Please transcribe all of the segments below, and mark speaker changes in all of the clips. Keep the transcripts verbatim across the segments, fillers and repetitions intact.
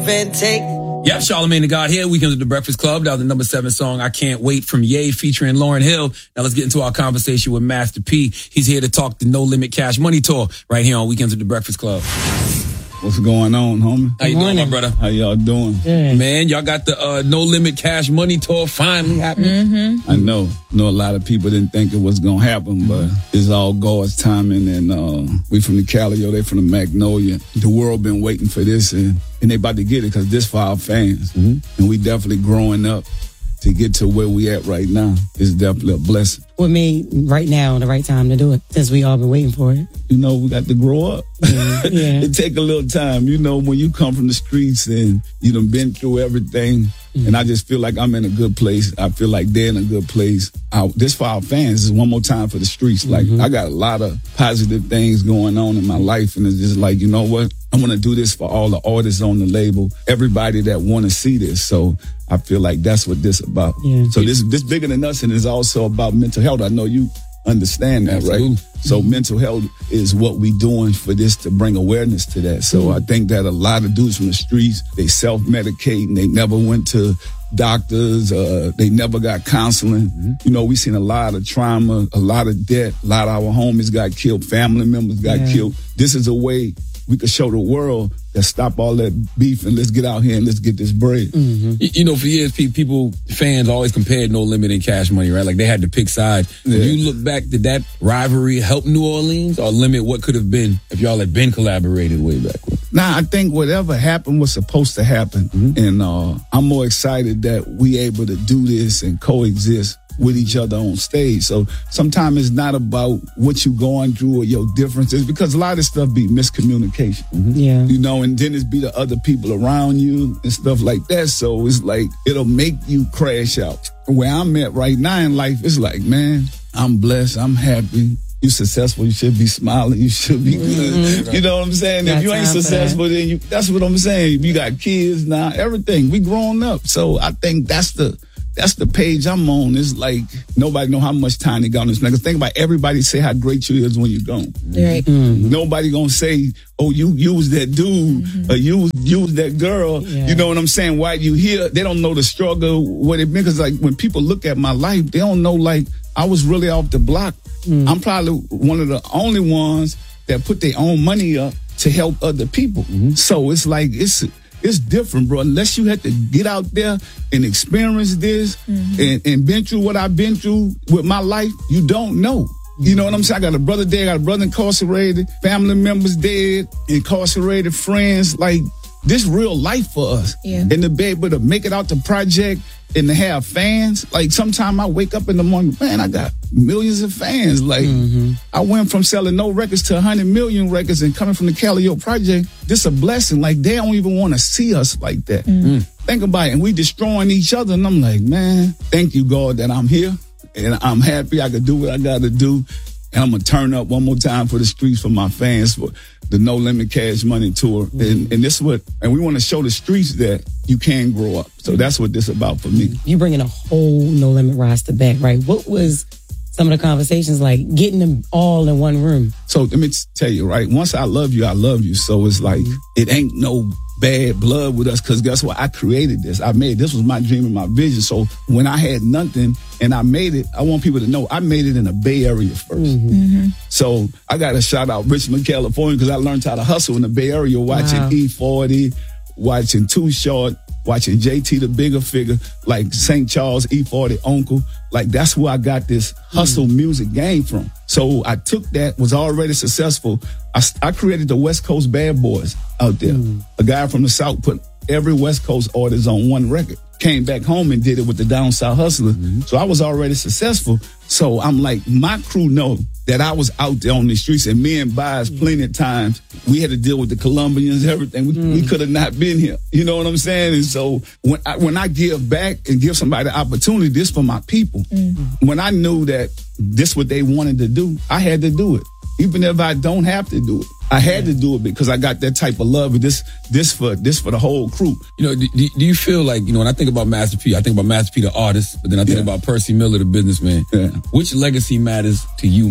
Speaker 1: give and take.
Speaker 2: Yep, Charlamagne the God here. Weekends with the Breakfast Club. That was the number seven song, I Can't Wait, from Ye featuring Lauryn Hill. Now let's get into our conversation with Master P. He's here to talk the No Limit Cash Money Tour right here on Weekends with the Breakfast Club.
Speaker 3: What's going on, homie?
Speaker 2: How you doing, my brother?
Speaker 3: How y'all doing?
Speaker 2: Yeah. Man, y'all got the uh, No Limit Cash Money Tour finally happening.
Speaker 4: Mm-hmm.
Speaker 3: I know. know a lot of people didn't think it was going to happen, but it's all God's timing. And uh, we from the Calio, they from the Magnolia. The world been waiting for this, and, and they about to get it because this for our fans. Mm-hmm. And we definitely growing up to get to where we at right now. It's definitely a blessing.
Speaker 4: What made right now the right time to do it, since we all been waiting for it?
Speaker 3: You know, we got to grow up.
Speaker 4: Yeah. Yeah.
Speaker 3: It take a little time. You know, when you come from the streets and you done been through everything, mm-hmm. and I just feel like I'm in a good place. I feel like they're in a good place. I, this for our fans. This is one more time for the streets. Like, mm-hmm. I got a lot of positive things going on in my life, and it's just like, you know what? I want to do this for all the artists on the label, everybody that want to see this. So I feel like that's what this about. Yeah. So this this bigger than us, and it's also about mental health. I know you understand that, Absolutely. Right? So mm-hmm. mental health is what we doing for this to bring awareness to that. So mm-hmm. I think that a lot of dudes from the streets, they self-medicate and they never went to doctors, uh, they never got counseling. Mm-hmm. You know, we seen a lot of trauma, a lot of death, a lot of our homies got killed, family members got yeah. killed. This is a way we could show the world that stop all that beef and let's get out here and let's get this bread.
Speaker 2: Mm-hmm. You, you know, for years, people, fans always compared No Limit and Cash Money, right? Like they had to pick sides. Yeah. When you look back, did that rivalry help New Orleans or limit what could have been if y'all had been collaborated way back when?
Speaker 3: Nah, I think whatever happened was supposed to happen. Mm-hmm. And uh, I'm more excited that we able to do this and coexist with each other on stage. So sometimes it's not about what you going through or your differences, because a lot of stuff be miscommunication. Mm-hmm. Yeah. You know, and then it's be the other people around you and stuff like that. So it's like, it'll make you crash out. Where I'm at right now in life, it's like, man, I'm blessed. I'm happy. You successful, you should be smiling, you should be good. Mm-hmm. You know what I'm saying? Got if you ain't successful, then you, that's what I'm saying. You got kids now, everything. We grown up. So I think that's the That's the page I'm on. It's like nobody know how much time they got on this. Because think about everybody say how great you is when you're gone.
Speaker 4: Right. Mm-hmm.
Speaker 3: Nobody gonna say, oh, you use that dude mm-hmm. or you use that girl. Yeah. You know what I'm saying? Why you here? They don't know the struggle, what it meant. Because like when people look at my life, they don't know like I was really off the block. Mm-hmm. I'm probably one of the only ones that put their own money up to help other people. Mm-hmm. So it's like it's. It's different, bro. Unless you had to get out there and experience this mm-hmm. and, and been through what I've been through with my life, you don't know. Mm-hmm. You know what I'm saying? I got a brother dead, I got a brother incarcerated, family members dead, incarcerated friends. Like, this real life for us. Yeah. And to be able to make it out the project and to have fans. Like, sometimes I wake up in the morning, man, I got millions of fans. Like, mm-hmm. I went from selling no records to one hundred million records and coming from the Calio project. This a blessing. Like, they don't even want to see us like that. Mm-hmm. Think about it. And we destroying each other. And I'm like, man, thank you, God, that I'm here. And I'm happy I could do what I got to do. And I'm going to turn up one more time for the streets, for my fans, for the No Limit Cash Money Tour. Mm-hmm. And, and this is what, and we want to show the streets that you can grow up. So that's what this is about for me.
Speaker 4: You bringing a whole No Limit roster back, right? What was some of the conversations like, getting them all in one room?
Speaker 3: So let me tell you, right? Once I love you, I love you. So it's like, mm-hmm. it ain't no bad blood with us, because guess what? I created this. I made this was my dream and my vision. So when I had nothing and I made it, I want people to know I made it in the Bay Area first. Mm-hmm. Mm-hmm. So I got to shout out Richmond, California, because I learned how to hustle in the Bay Area, watching wow. E forty, watching Too Short, watching J T the Bigger Figure, like Saint Charles, E forty, Uncle. Like, that's where I got this hustle mm. music game from. So I took that, was already successful. I, I created the West Coast Bad Boys out there. Mm. A guy from the South put every West Coast artist on one record. Came back home and did it with the Down South Hustlers. Mm-hmm. So I was already successful. So I'm like, my crew know that I was out there on the streets, and me and Bias mm. plenty of times, we had to deal with the Colombians, everything. We, mm. we could have not been here. You know what I'm saying? And so when I, when I give back and give somebody the opportunity, this for my people. Mm-hmm. When I knew that this what they wanted to do, I had to do it. Even if I don't have to do it, I had yeah. to do it because I got that type of love. This, this for this for the whole crew.
Speaker 2: You know, do, do you feel like, you know, when I think about Master P, I think about Master P, the artist, but then I think yeah. about Percy Miller, the businessman. Yeah. Which legacy matters to you more?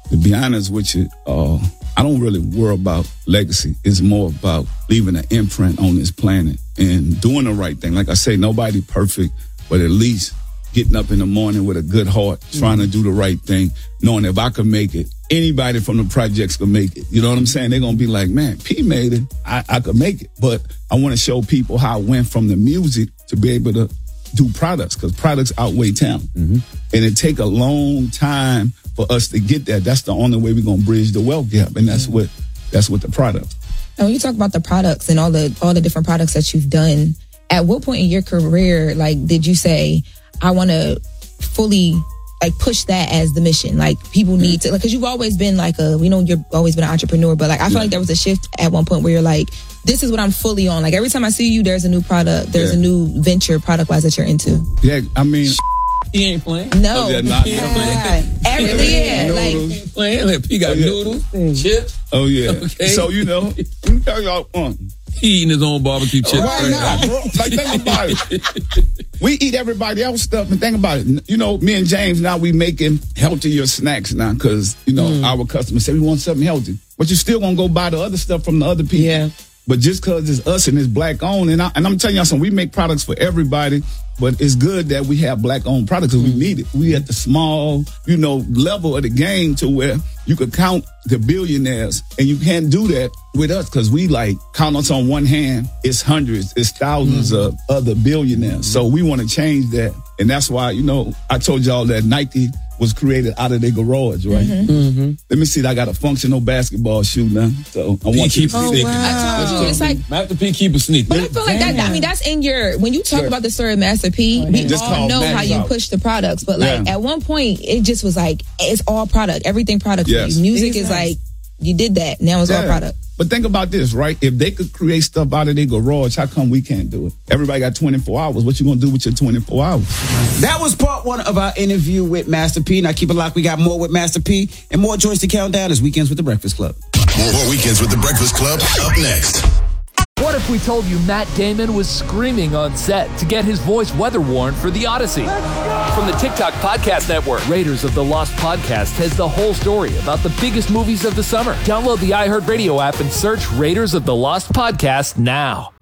Speaker 3: to be honest with you, uh, I don't really worry about legacy. It's more about leaving an imprint on this planet and doing the right thing. Like I say, nobody perfect, but at least getting up in the morning with a good heart, trying to do the right thing, knowing if I could make it, anybody from the projects could make it. You know what I'm saying? They're going to be like, man, P made it. I, I could make it. But I want to show people how I went from the music to be able to do products, because products outweigh talent. Mm-hmm. And it take a long time for us to get that. That's the only way we're going to bridge the wealth gap. And that's mm-hmm. what that's what the product.
Speaker 1: And when you talk about the products and all the all the different products that you've done, at what point in your career, like, did you say, I want to fully like push that as the mission? Like, people need to, like, because you've always been like a, we know you've always been an entrepreneur, but like I feel yeah. like there was a shift at one point where you're like, this is what I'm fully on. Like, every time I see you, there's a new product, there's yeah. a new venture product wise that you're into.
Speaker 3: Yeah, I mean,
Speaker 2: he ain't playing.
Speaker 1: No,
Speaker 3: oh, yeah, not,
Speaker 1: yeah. playing. Every yeah,
Speaker 3: noodles.
Speaker 1: like
Speaker 2: playing. Like, he got
Speaker 3: oh, yeah.
Speaker 2: noodles, chips.
Speaker 3: Oh yeah.
Speaker 2: Okay.
Speaker 3: So you know, let me tell y'all one.
Speaker 2: He eating his own barbecue chips.
Speaker 3: Right now, bro. Like, think about it. We eat everybody else stuff, and think about it. You know, me and James, now we making healthier snacks now, because, you know, mm. our customers say we want something healthy. But you still gonna go buy the other stuff from the other people.
Speaker 4: Yeah.
Speaker 3: But just because it's us and it's black owned, and, I, and I'm telling y'all something, we make products for everybody, but it's good that we have black owned products because mm. we need it. We at the small, you know, level of the game to where you could count the billionaires, and you can't do that with us because we like count us on one hand. It's hundreds, it's thousands mm. of other billionaires. Mm. So we want to change that. And that's why, you know, I told y'all that Nike was created out of their garage, right? Mm-hmm. Mm-hmm. Let me see, I got a functional basketball shoe now. So I want you to
Speaker 1: oh,
Speaker 3: see.
Speaker 1: Wow. I told you, it's like
Speaker 2: Master P keep a sneaker.
Speaker 1: But I feel like that, I mean, that's in your, when you talk sure. about the story of Master P, we
Speaker 3: just
Speaker 1: all know how you
Speaker 3: out.
Speaker 1: push the products. But like yeah. at one point, it just was like, it's all product, everything product.
Speaker 3: Yes.
Speaker 1: Music is like, you did that, now it's yeah. all product.
Speaker 3: But think about this, right? If they could create stuff out of their garage, how come we can't do it? Everybody got twenty-four hours. What you gonna do with your twenty-four hours?
Speaker 5: That was part one of our interview with Master P. Now keep it locked. We got more with Master P and more joints to count down as Weekends with the Breakfast Club.
Speaker 6: More Weekends with the Breakfast Club up next.
Speaker 7: What if we told you Matt Damon was screaming on set to get his voice weather-worn for The Odyssey? From the TikTok Podcast Network, Raiders of the Lost Podcast has the whole story about the biggest movies of the summer. Download the iHeartRadio app and search Raiders of the Lost Podcast now.